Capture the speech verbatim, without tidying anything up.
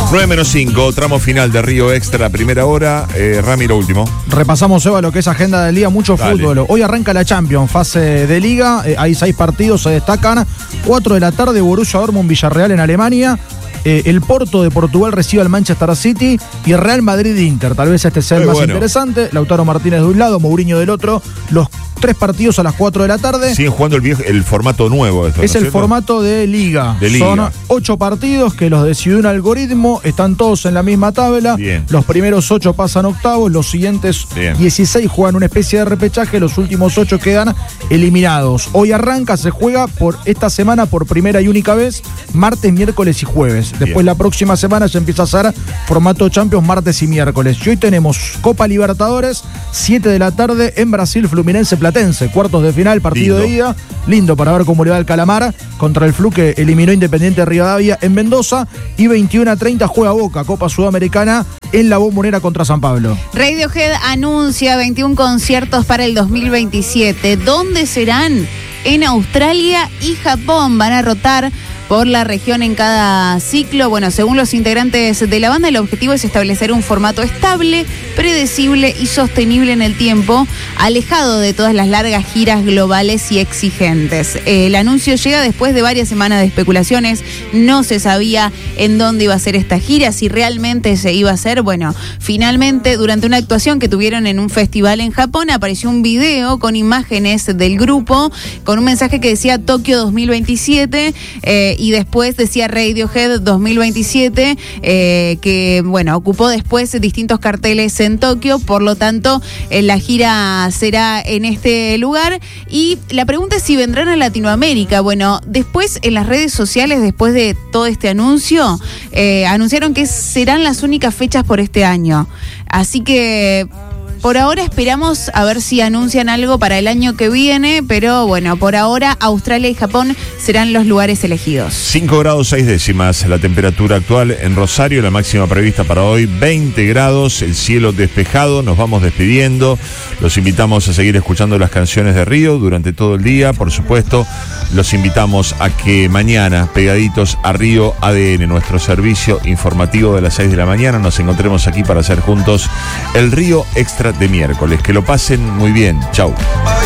nueve menos cinco, tramo final de Río Extra, primera hora. Eh, Ramiro, último. Repasamos, Eva, lo que es agenda del día, mucho Dale. fútbol. Hoy arranca la Champions, fase de Liga. Eh, hay seis partidos, se destacan. cuatro de la tarde, Borussia Dortmund, Villarreal en Alemania. Eh, el Porto de Portugal recibe al Manchester City y el Real Madrid-Inter. Tal vez este sea el Muy más bueno. interesante. Lautaro Martínez de un lado, Mourinho del otro. Los tres partidos a las cuatro de la tarde. Siguen jugando el, viejo, el formato nuevo. Esto, Es ¿no el cierto? formato de liga. De liga. Son ocho partidos que los decidió un algoritmo. Están todos en la misma tabla. Bien. Los primeros ocho pasan octavos. Los siguientes Bien. dieciséis juegan una especie de repechaje. Los últimos ocho quedan eliminados. Hoy arranca, se juega por esta semana por primera y única vez. Martes, miércoles y jueves. Después Bien. la próxima semana ya empieza a ser formato Champions martes y miércoles. Y hoy tenemos Copa Libertadores, siete de la tarde en Brasil, Fluminense Platense. Cuartos de final, partido Lindo. de ida. Lindo para ver cómo le va el Calamar contra el Flu que eliminó Independiente de Rivadavia en Mendoza. Y veintiuno a treinta juega Boca, Copa Sudamericana en la Bombonera contra San Pablo. Radiohead anuncia veintiún conciertos para el dos mil veintisiete. ¿Dónde serán? En Australia y Japón. Van a rotar por la región en cada ciclo. Bueno, según los integrantes de la banda, el objetivo es establecer un formato estable, predecible y sostenible en el tiempo, alejado de todas las largas giras globales y exigentes. El anuncio llega después de varias semanas de especulaciones. No se sabía en dónde iba a ser esta gira, si realmente se iba a hacer. Bueno, finalmente, durante una actuación que tuvieron en un festival en Japón, apareció un video con imágenes del grupo, con un mensaje que decía Tokio dos mil veintisiete, eh, y después decía Radiohead dos mil veintisiete, eh, que bueno, ocupó después distintos carteles en Tokio, por lo tanto eh, la gira será en este lugar. Y la pregunta es si vendrán a Latinoamérica. Bueno, después en las redes sociales, después de todo este anuncio, eh, anunciaron que serán las únicas fechas por este año, así que por ahora esperamos a ver si anuncian algo para el año que viene, pero bueno, por ahora Australia y Japón serán los lugares elegidos. cinco grados seis décimas la temperatura actual en Rosario, la máxima prevista para hoy veinte grados, el cielo despejado. Nos vamos despidiendo, los invitamos a seguir escuchando las canciones de Río durante todo el día. Por supuesto, los invitamos a que mañana, pegaditos a Río A D N, nuestro servicio informativo de las seis de la mañana, nos encontremos aquí para hacer juntos el Río Extra de miércoles. Que lo pasen muy bien. Chau.